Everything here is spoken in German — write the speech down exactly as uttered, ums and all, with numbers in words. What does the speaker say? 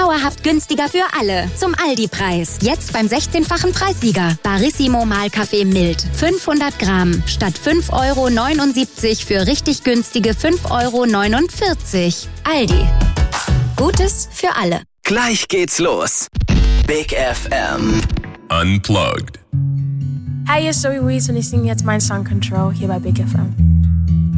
Dauerhaft günstiger für alle. Zum Aldi-Preis. Jetzt beim sechzehnfachen Preissieger. Barissimo Mahlkaffee mild. fünfhundert Gramm. Statt fünf Euro neunundsiebzig für richtig günstige fünf Euro neunundvierzig. Aldi. Gutes für alle. Gleich geht's los. Big F M. Unplugged. Hi, hier ist Zoe Wees und ich singe jetzt meinen Song Control hier bei Big F M.